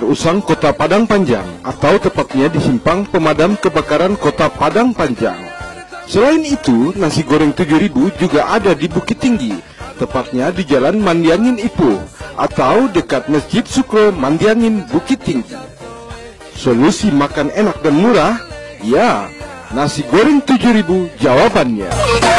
Usang, Kota Padang Panjang, atau tepatnya di Simpang Pemadam Kebakaran Kota Padang Panjang. Selain itu, nasi goreng 7000 juga ada di Bukit Tinggi, tepatnya di Jalan Mandiangin Ipuh, atau dekat Masjid Sukro Mandiangin Bukit Tinggi. Solusi makan enak dan murah? Ya, nasi goreng 7000 jawabannya.